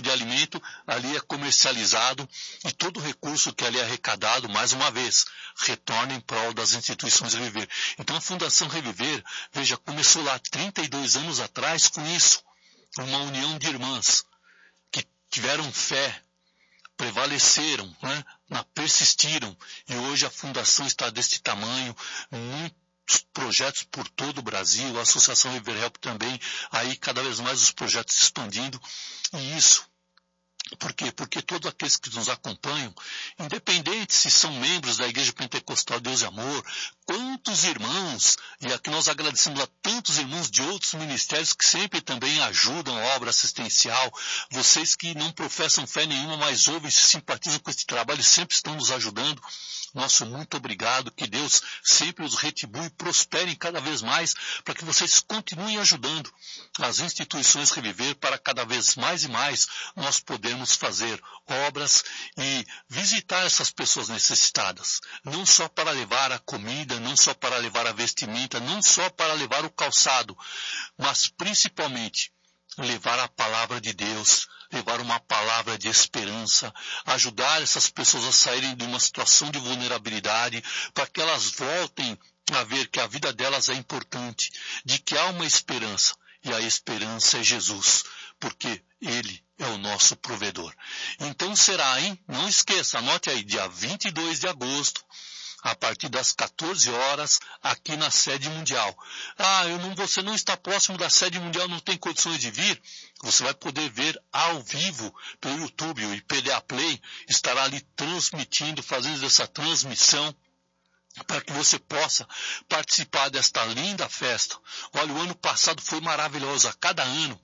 de alimento ali é comercializado e todo o recurso que ali é arrecadado, mais uma vez, retorna em prol das instituições Reviver. Então a Fundação Reviver, veja, começou lá 32 anos atrás com isso, uma união de irmãs que tiveram fé, prevaleceram, né? Persistiram, e hoje a fundação está deste tamanho, muitos projetos por todo o Brasil, a Associação Reviver Help também, aí cada vez mais os projetos expandindo, e isso, por quê? Porque todos aqueles que nos acompanham, independente se são membros da Igreja Pentecostal Deus e Amor, quantos irmãos, e aqui nós agradecemos a tantos irmãos de outros ministérios que sempre também ajudam a obra assistencial, vocês que não professam fé nenhuma, mas ouvem e se simpatizam com este trabalho, sempre estão nos ajudando. Nosso muito obrigado, que Deus sempre os retribui e prospere cada vez mais, para que vocês continuem ajudando as instituições Reviver, para cada vez mais e mais nós podermos fazer obras e visitar essas pessoas necessitadas, não só para levar a comida, não só para levar a vestimenta, não só para levar o calçado, mas principalmente levar a palavra de Deus, levar uma palavra de esperança, ajudar essas pessoas a saírem de uma situação de vulnerabilidade, para que elas voltem a ver que a vida delas é importante, de que há uma esperança, e a esperança é Jesus, porque Ele é o nosso provedor. Então será, hein? Não esqueça, anote aí, dia 22 de agosto, a partir das 14 horas, aqui na sede mundial. Você não está próximo da sede mundial, não tem condições de vir? Você vai poder ver ao vivo pelo YouTube, o IPDA Play estará ali transmitindo, fazendo essa transmissão, para que você possa participar desta linda festa. Olha, o ano passado foi maravilhoso, a cada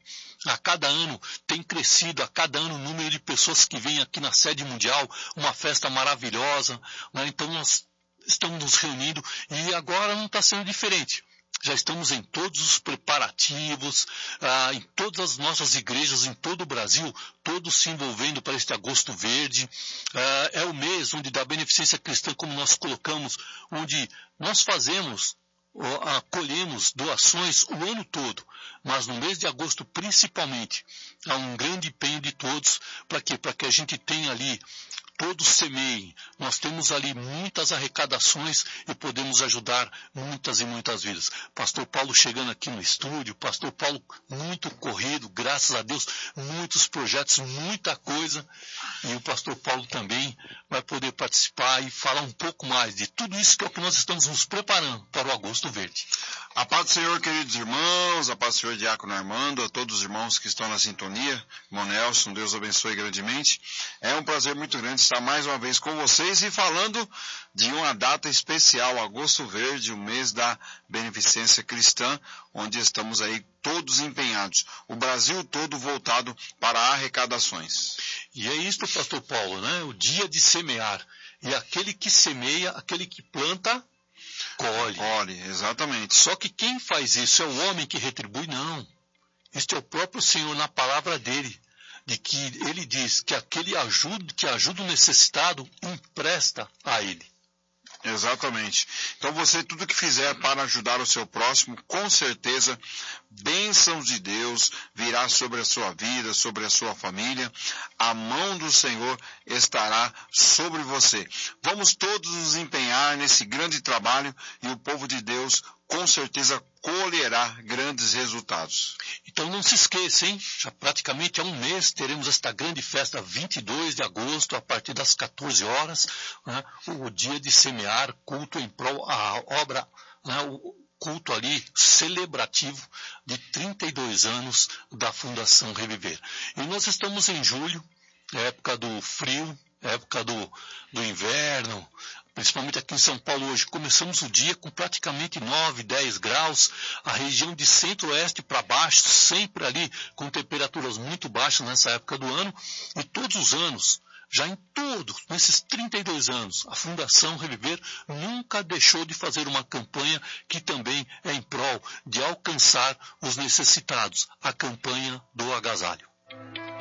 ano tem crescido, a cada ano o número de pessoas que vêm aqui na sede mundial, uma festa maravilhosa, né? Então nós estamos nos reunindo e agora não está sendo diferente. Já estamos em todos os preparativos, em todas as nossas igrejas em todo o Brasil, todos se envolvendo para este agosto verde. É o mês onde da beneficência cristã, como nós colocamos, onde nós fazemos, acolhemos doações o ano todo, mas no mês de agosto principalmente, há um grande empenho de todos, para quê? Para que a gente tenha ali, todos semeiem, nós temos ali muitas arrecadações e podemos ajudar muitas e muitas vidas. Pastor Paulo chegando aqui no estúdio, Pastor Paulo muito corrido, graças a Deus, muitos projetos, muita coisa, e o Pastor Paulo também vai poder participar e falar um pouco mais de tudo isso que é o que nós estamos nos preparando para o Agosto Verde. A paz do Senhor, queridos irmãos, a paz do Senhor, Diácono Armando, a todos os irmãos que estão na sintonia, irmão Nelson, Deus abençoe grandemente. É um prazer muito grande estar mais uma vez com vocês e falando de uma data especial, Agosto Verde, o mês da beneficência cristã, onde estamos aí todos empenhados, o Brasil todo voltado para arrecadações. E é isto, Pastor Paulo, né? O dia de semear. E aquele que semeia, aquele que planta, colhe. Colhe, exatamente. Só que quem faz isso é o homem que retribui? Não. Este é o próprio Senhor na palavra dele, de que ele diz que aquele que ajuda o necessitado empresta a ele. Exatamente. Então você, tudo que fizer para ajudar o seu próximo, com certeza, bênçãos de Deus virá sobre a sua vida, sobre a sua família. A mão do Senhor estará sobre você. Vamos todos nos empenhar nesse grande trabalho e o povo de Deus, com certeza, colherá grandes resultados. Então não se esqueça, hein? Já praticamente há um mês teremos esta grande festa, 22 de agosto, a partir das 14 horas, né? O dia de semear, culto em prol, a obra, né? O culto ali celebrativo de 32 anos da Fundação Reviver. E nós estamos em julho, época do frio, época do inverno, principalmente aqui em São Paulo hoje. Começamos o dia com praticamente 9, 10 graus, a região de centro-oeste para baixo, sempre ali com temperaturas muito baixas nessa época do ano, e todos os anos, já em todos, nesses 32 anos, a Fundação Reviver nunca deixou de fazer uma campanha que também é em prol de alcançar os necessitados, a campanha do agasalho.